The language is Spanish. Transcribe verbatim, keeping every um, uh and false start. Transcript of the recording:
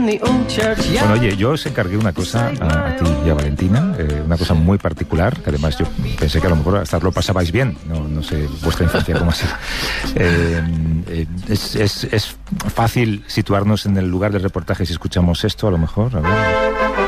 Bueno, oye, yo os encargué una cosa a, a ti y a Valentina, eh, una cosa muy particular, que además yo pensé que a lo mejor hasta lo pasabais bien, no, no sé, vuestra infancia cómo ha sido. Eh, eh, es, es, es fácil situarnos en el lugar del reportaje si escuchamos esto, a lo mejor, a ver.